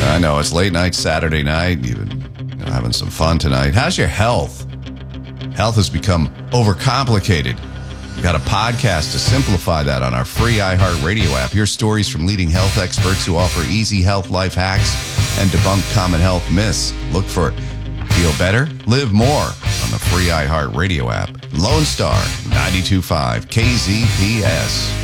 I know, it's late night Saturday night. You've been having some fun tonight. How's your health? Health has become overcomplicated. We got a podcast to simplify that on our free iHeartRadio app. Hear stories from leading health experts who offer easy health life hacks and debunk common health myths. Look for Feel Better, Live More on the free iHeartRadio app. Lone Star 92.5 KZPS.